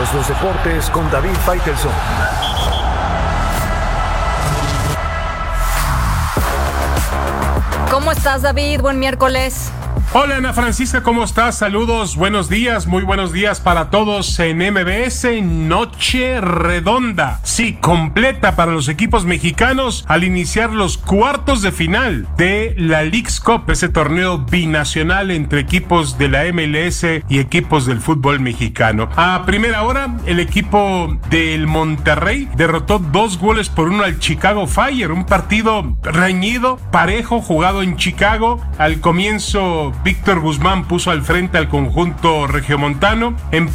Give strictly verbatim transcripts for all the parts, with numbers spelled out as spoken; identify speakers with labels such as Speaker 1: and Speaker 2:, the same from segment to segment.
Speaker 1: Todos los deportes con David Faitelson.
Speaker 2: ¿Cómo estás, David? Buen miércoles.
Speaker 3: Hola, Ana Francisca, ¿cómo estás? Saludos, buenos días, muy buenos días para todos en M B S. Noche redonda, sí, completa para los equipos mexicanos al iniciar los cuartos de final de la Leagues Cup, ese torneo binacional entre equipos de la M L S y equipos del fútbol mexicano. A primera hora, el equipo del Monterrey derrotó dos goles por uno al Chicago Fire, un partido reñido, parejo, jugado en Chicago. Al comienzo, Víctor Guzmán puso al frente al conjunto regiomontano,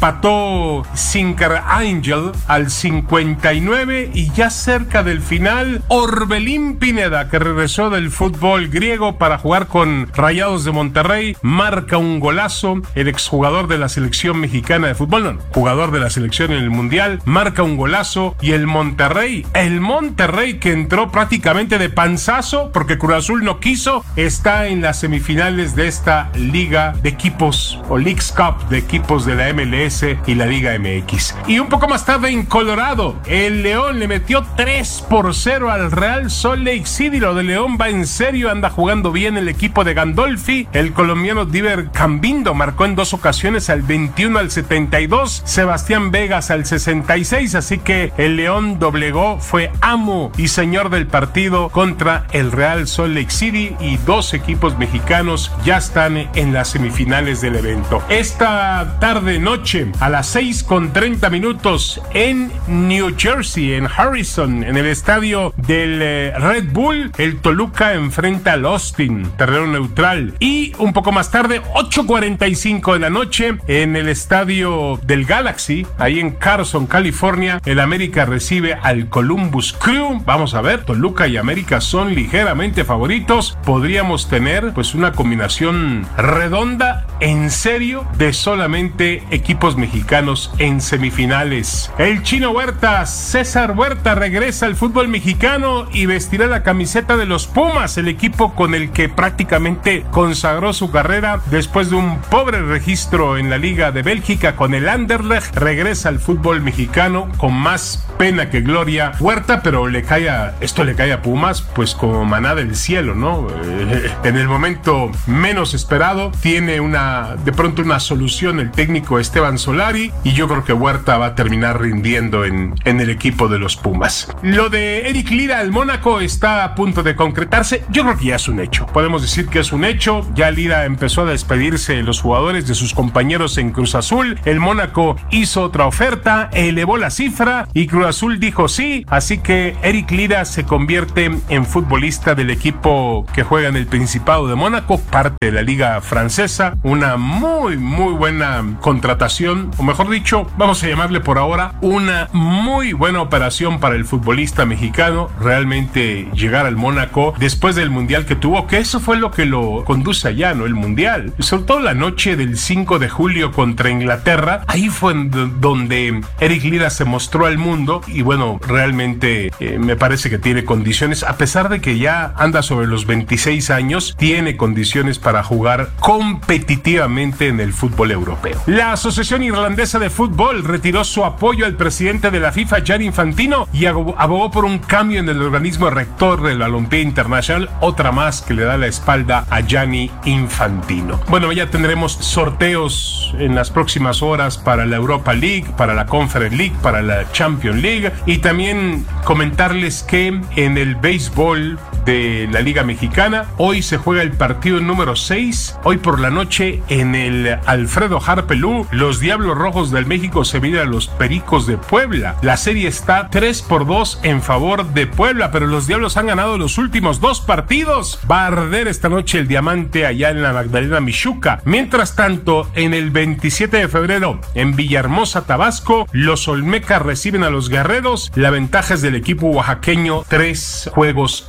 Speaker 3: empató Sinker Angel al cincuenta y nueve y ya cerca del final, Orbelín Pineda, que regresó del fútbol griego para jugar con Rayados de Monterrey, marca un golazo. El exjugador de la selección mexicana de fútbol, no, jugador de la selección en el Mundial, marca un golazo y el Monterrey, el Monterrey que entró prácticamente de panzazo porque Cruz Azul no quiso, está en las semifinales de esta liga de equipos o Leagues Cup de equipos de la M L S y la Liga M X. Y un poco más tarde en Colorado, el León le metió tres por cero al Real Salt Lake City. Lo de León va en serio, anda jugando bien el equipo de Gandolfi. El colombiano Diver Cambindo marcó en dos ocasiones, al veintiuno, al setenta y dos, Sebastián Vegas al sesenta y seis, así que el León doblegó, fue amo y señor del partido contra el Real Salt Lake City y dos equipos mexicanos ya están en las semifinales del evento. Esta tarde noche a las seis con treinta minutos en New Jersey, en Harrison, en el estadio del eh, Red Bull, el Toluca enfrenta al Austin, terreno neutral. Y un poco más tarde, ocho cuarenta y cinco de la noche, en el estadio del Galaxy, ahí en Carson, California, el América recibe al Columbus Crew. Vamos a ver, Toluca y América son ligeramente favoritos. Podríamos tener pues una combinación redonda, en serio, de solamente equipos mexicanos en semifinales. El Chino Huerta, César Huerta, regresa al fútbol mexicano y vestirá la camiseta de los Pumas, el equipo con el que prácticamente consagró su carrera después de un pobre registro en la Liga de Bélgica con el Anderlecht. Regresa al fútbol mexicano con más pena que gloria Huerta, pero le cae a, esto le cae a Pumas pues como maná del cielo, ¿no? Eh, en el momento menos esperado, tiene una de pronto una solución el técnico Esteban Solari y yo creo que Huerta va a terminar rindiendo en, en el equipo de los Pumas. Lo de Eric Lira al Mónaco está a punto de concretarse. Yo creo que ya es un hecho. Podemos decir que es un hecho. Ya Lira empezó a despedirse de los jugadores, de sus compañeros en Cruz Azul. El Mónaco hizo otra oferta, elevó la cifra y Cruz Azul dijo sí. Así que Eric Lira se convierte en futbolista del equipo que juega en el Principado de Mónaco, parte de la Liga Francesa. Una muy muy buena contratación, o mejor dicho, vamos a llamarle por ahora una muy buena operación para el futbolista mexicano. Realmente llegar al Mónaco después del mundial que tuvo, que eso fue lo que lo conduce allá, ¿no? El mundial, sobre todo la noche del cinco de julio contra Inglaterra, ahí fue donde Eric Lira se mostró al mundo y bueno, realmente eh, me parece que tiene condiciones, a pesar de que ya anda sobre los veintiséis años, tiene condiciones para jugar competitivamente en el fútbol europeo. La Asociación Irlandesa de Fútbol retiró su apoyo al presidente de la FIFA, Gianni Infantino, y abogó por un cambio en el organismo rector de la Balompié Internacional, otra más que le da la espalda a Gianni Infantino. Bueno, ya tendremos sorteos en las próximas horas para la Europa League, para la Conference League, para la Champions League, y también comentarles que en el béisbol de la Liga Mexicana, hoy se juega el partido número seis, hoy por la noche en el Alfredo Harpelú, los Diablos Rojos del México se miden a los Pericos de Puebla. La serie está tres por dos en favor de Puebla, pero los Diablos han ganado los últimos dos partidos. Va a arder esta noche el diamante allá en la Magdalena Mixhuca. Mientras tanto, en el veintisiete de febrero, en Villahermosa, Tabasco, los Olmecas reciben a los Guerreros. La ventaja es del equipo oaxaqueño, tres juegos a dos.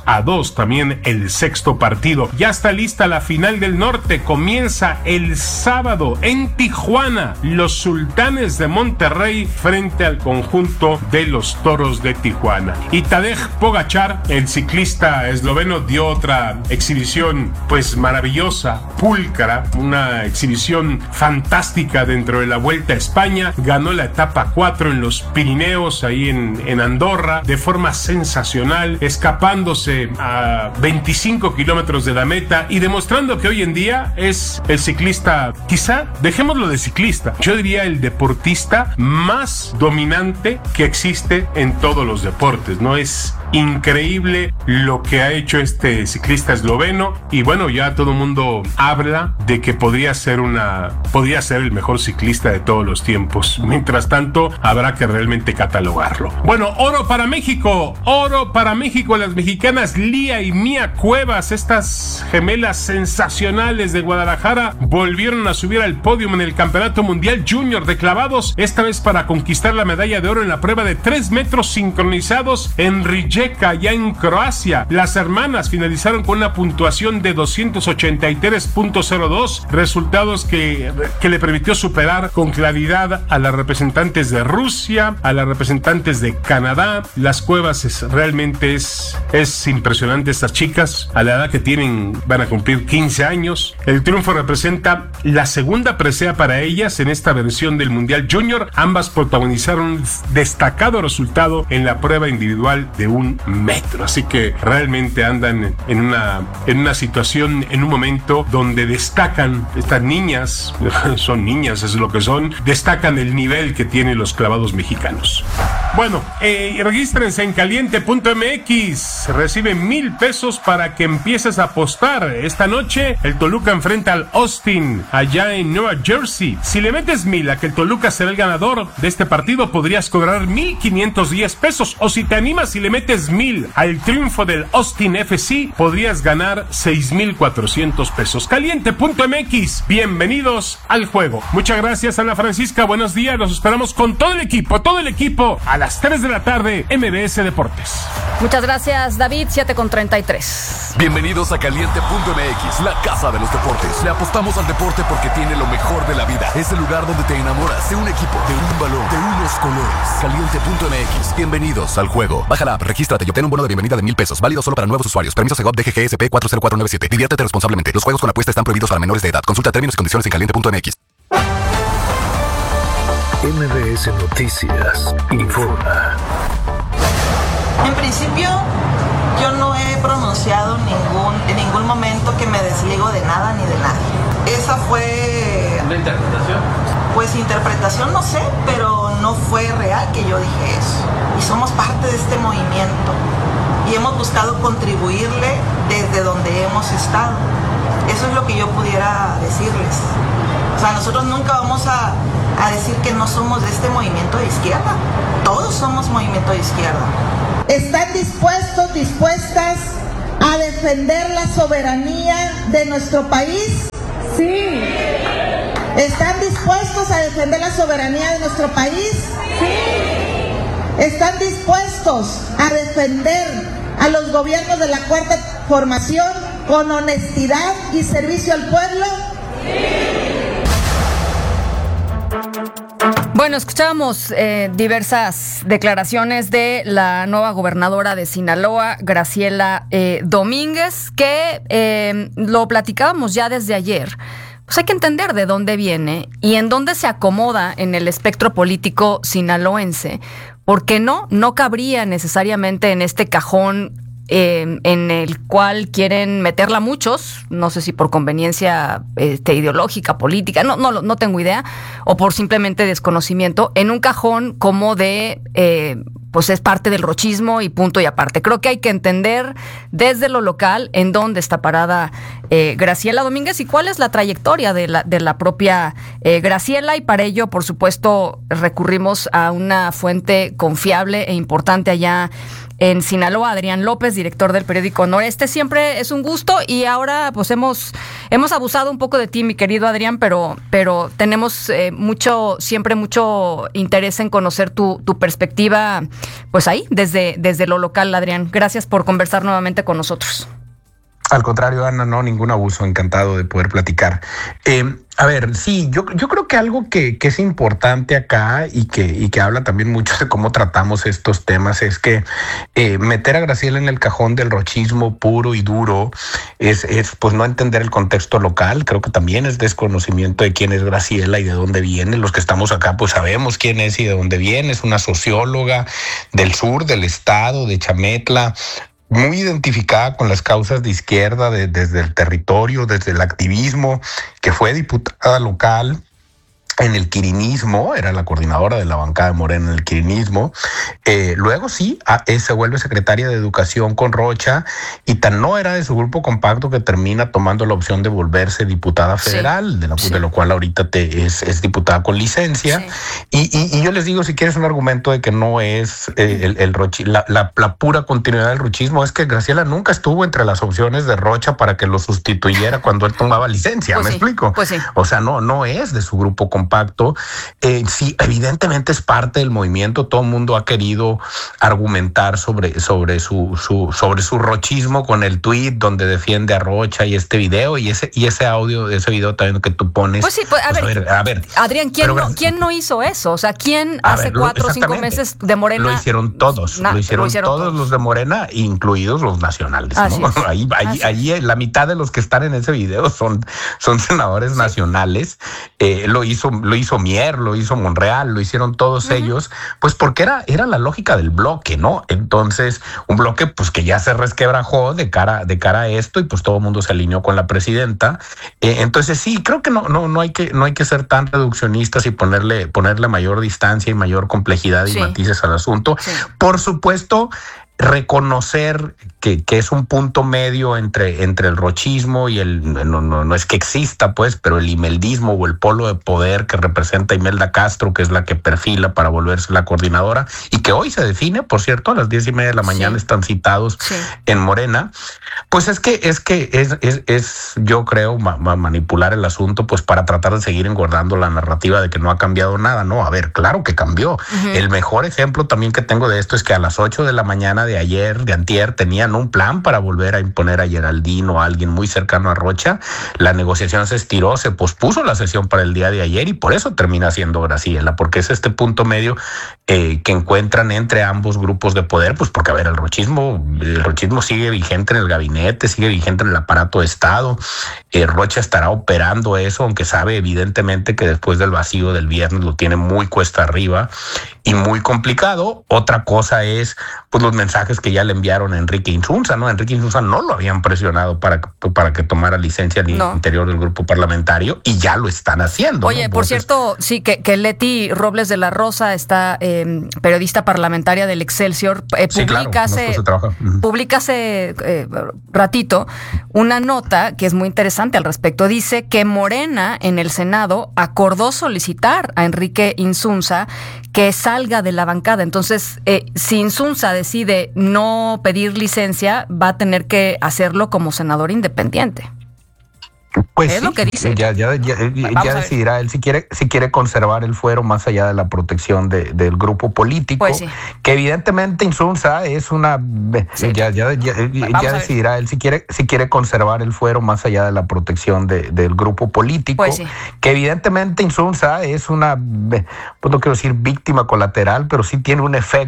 Speaker 3: todos también el sexto partido. Ya está lista la final del norte, comienza el sábado en Tijuana, los Sultanes de Monterrey frente al conjunto de los Toros de Tijuana. Y Tadej Pogačar, el ciclista esloveno, dio otra exhibición pues maravillosa, pulcra, una exhibición fantástica dentro de la Vuelta a España. Ganó la etapa cuatro en los Pirineos, ahí en, en Andorra, de forma sensacional, escapándose a veinticinco kilómetros de la meta y demostrando que hoy en día es el ciclista, quizá, dejémoslo de ciclista, yo diría el deportista más dominante que existe en todos los deportes, ¿no? Es increíble lo que ha hecho este ciclista esloveno y bueno, ya todo el mundo habla de que podría ser una podría ser el mejor ciclista de todos los tiempos. Mientras tanto, habrá que realmente catalogarlo. Bueno, oro para México, oro para México, las mexicanas Lía y Mía Cuevas, estas gemelas sensacionales de Guadalajara, volvieron a subir al podio en el Campeonato Mundial Junior de clavados, esta vez para conquistar la medalla de oro en la prueba de tres metros sincronizados en Rijeka, ya en Croacia. Las hermanas finalizaron con una puntuación de doscientos ochenta y tres punto cero dos, resultados que, que le permitió superar con claridad a las representantes de Rusia, a las representantes de Canadá. Las Cuevas es, realmente es, es impresionante, estas chicas, a la edad que tienen van a cumplir quince años. El triunfo representa la segunda presea para ellas en esta versión del Mundial Junior. Ambas protagonizaron un destacado resultado en la prueba individual de un metro, así que realmente andan en una, en una situación, en un momento donde destacan estas niñas, son niñas, es lo que son, destacan el nivel que tienen los clavados mexicanos. Bueno, eh, regístrense en caliente punto m x, recibe mil pesos para que empieces a apostar. Esta noche el Toluca enfrenta al Austin allá en Nueva Jersey. Si le metes mil a que el Toluca será el ganador de este partido, podrías cobrar mil quinientos diez pesos, o si te animas y le metes mil al triunfo del Austin F C, podrías ganar seis mil cuatrocientos pesos. caliente punto m x, bienvenidos al juego. Muchas gracias, Ana Francisca, buenos días, los esperamos con todo el equipo, todo el equipo a las tres de la tarde, M B S Deportes.
Speaker 2: Muchas gracias, David, siete con treinta y tres.
Speaker 4: Bienvenidos a caliente punto m x, la casa de los deportes. Le apostamos al deporte porque tiene lo mejor de la vida. Es el lugar donde te enamoras de un equipo, de un balón, de unos colores. caliente punto m x, bienvenidos al juego. Baja la app, regístrate y obtén un bono de bienvenida de mil pesos, válido solo para nuevos usuarios. Permiso Segov D G G S P cuatro cero cuatro nueve siete. Diviértete responsablemente. Los juegos con apuesta están prohibidos para menores de edad. Consulta términos y condiciones en caliente punto m x.
Speaker 1: M B S Noticias informa.
Speaker 5: En principio, yo no he pronunciado ningún, en ningún momento que me desligo de nada ni de nadie. Esa fue...
Speaker 6: ¿Una interpretación?
Speaker 5: Pues interpretación no sé, pero no fue real que yo dije eso. Y somos parte de este movimiento. Y hemos buscado contribuirle desde donde hemos estado. Eso es lo que yo pudiera decirles. O sea, nosotros nunca vamos a, a decir que no somos de este movimiento de izquierda. Todos somos movimiento de izquierda.
Speaker 7: ¿Están dispuestos, dispuestas a defender la soberanía de nuestro país? Sí. ¿Están dispuestos a defender la soberanía de nuestro país? Sí. ¿Están dispuestos a defender a los gobiernos de la Cuarta Transformación con honestidad y servicio al pueblo? Sí.
Speaker 2: Bueno, escuchábamos eh, diversas declaraciones de la nueva gobernadora de Sinaloa, Graciela eh, Domínguez, que eh, lo platicábamos ya desde ayer. Pues hay que entender de dónde viene y en dónde se acomoda en el espectro político sinaloense, porque no, no cabría necesariamente en este cajón Eh, en el cual quieren meterla muchos, no sé si por conveniencia este, ideológica, política, no, no, no tengo idea, o por simplemente desconocimiento, en un cajón como de, eh, pues es parte del rochismo y punto y aparte. Creo que hay que entender desde lo local en dónde está parada eh, Graciela Domínguez y cuál es la trayectoria de la, de la propia eh, Graciela, y para ello, por supuesto, recurrimos a una fuente confiable e importante allá en Sinaloa, Adrián López, director del periódico Noreste. Siempre es un gusto y ahora pues hemos, hemos abusado un poco de ti, mi querido Adrián, pero, pero tenemos eh, mucho, siempre mucho interés en conocer tu, tu perspectiva, pues ahí, desde, desde lo local, Adrián. Gracias por conversar nuevamente con nosotros.
Speaker 6: Al contrario, Ana, no, ningún abuso, encantado de poder platicar. Eh, a ver, sí, yo, yo creo que algo que, que es importante acá y que, y que habla también mucho de cómo tratamos estos temas es que eh, meter a Graciela en el cajón del rochismo puro y duro es, es pues no entender el contexto local. Creo que también es desconocimiento de quién es Graciela y de dónde viene. Los que estamos acá pues sabemos quién es y de dónde viene. Es una socióloga del sur del estado, de Chametla, muy identificada con las causas de izquierda de, desde el territorio, desde el activismo, que fue diputada local en el quirinismo, era la coordinadora de la bancada de Morena en el quirinismo. Eh, luego sí, a, eh, se vuelve secretaria de Educación con Rocha y tan no era de su grupo compacto que termina tomando la opción de volverse diputada federal, sí, de, la, sí. de lo cual ahorita te, es, es diputada con licencia. Sí. Y, y, y yo les digo, si quieres un argumento de que no es eh, el, el rochi, la, la, la pura continuidad del rochismo, es que Graciela nunca estuvo entre las opciones de Rocha para que lo sustituyera cuando él tomaba licencia, pues ¿me sí, explico? Pues sí. O sea, no, no es de su grupo compacto. Compacto, eh, sí, evidentemente es parte del movimiento. Todo el mundo ha querido argumentar sobre, sobre su, su, sobre su rochismo con el tuit donde defiende a Rocha y este video y ese, y ese audio, ese video también que tú pones.
Speaker 2: Pues sí, pues, a, pues, ver, a ver, a ver. Adrián, ¿quién, pero, no, ¿quién no hizo eso? O sea, ¿quién hace ver, cuatro o cinco meses de Morena?
Speaker 6: Lo hicieron todos, na, lo, hicieron lo hicieron todos, todos los de Morena, incluidos los nacionales. ¿No? Ahí, ahí, ahí la mitad de los que están en ese video son, son senadores sí. nacionales. Eh, lo hizo Lo hizo Mier, lo hizo Monreal, lo hicieron todos uh-huh. ellos, pues porque era, era la lógica del bloque, ¿no? Entonces, un bloque pues que ya se resquebrajó de cara, de cara a esto y pues todo el mundo se alineó con la presidenta. Eh, entonces sí, creo que no, no, no hay que, no hay que ser tan reduccionistas y ponerle, ponerle mayor distancia y mayor complejidad y sí. matices al asunto. Sí. Por supuesto, reconocer que, que es un punto medio entre, entre el rochismo y el, no, no, no es que exista pues, pero el imeldismo o el polo de poder que representa Imelda Castro, que es la que perfila para volverse la coordinadora y que hoy se define, por cierto, a las diez y media de la mañana sí. están citados sí. en Morena, pues es que es que es, es, es yo creo ma, ma, manipular el asunto pues para tratar de seguir engordando la narrativa de que no ha cambiado nada. No, a ver, claro que cambió. Uh-huh. El mejor ejemplo también que tengo de esto es que a las ocho de la mañana de ayer, de antier, tenían un plan para volver a imponer a Geraldine o a alguien muy cercano a Rocha. La negociación se estiró, se pospuso la sesión para el día de ayer y por eso termina siendo Graciela, porque es este punto medio eh, que encuentran entre ambos grupos de poder, pues porque, a ver, el rochismo, el rochismo sigue vigente en el gabinete, sigue vigente en el aparato de Estado. Eh, Rocha estará operando eso, aunque sabe evidentemente que después del vacío del viernes lo tiene muy cuesta arriba y muy complicado. Otra cosa es pues los mensajes que ya le enviaron a Enrique Insunza, ¿no? Enrique Insunza no lo habían presionado para, para que tomara licencia al no. interior del grupo parlamentario y ya lo están haciendo.
Speaker 2: Oye,
Speaker 6: ¿no?
Speaker 2: por
Speaker 6: Entonces,
Speaker 2: cierto, sí, que, que Leti Robles de la Rosa, está eh, periodista parlamentaria del Excelsior, eh,
Speaker 6: sí,
Speaker 2: publica
Speaker 6: claro,
Speaker 2: hace,
Speaker 6: uh-huh.
Speaker 2: publica hace eh, ratito una nota que es muy interesante al respecto. Dice que Morena en el Senado acordó solicitar a Enrique Insunza que salga de la bancada. Entonces, eh, si Insunza decide no pedir licencia, va a tener que hacerlo como senador independiente.
Speaker 6: Pues
Speaker 2: es
Speaker 6: sí,
Speaker 2: lo que dice.
Speaker 6: Ya, ya, ya, ya decidirá él si quiere, si quiere conservar el fuero más allá de la protección de, del grupo político,
Speaker 2: pues sí.
Speaker 6: que evidentemente Insunza es una sí. ya, ya, ya, ya decidirá él si quiere, si quiere conservar el fuero más allá de la protección de, del grupo político,
Speaker 2: pues sí.
Speaker 6: que evidentemente Insunza es una, pues no quiero decir víctima colateral, pero sí tiene un efecto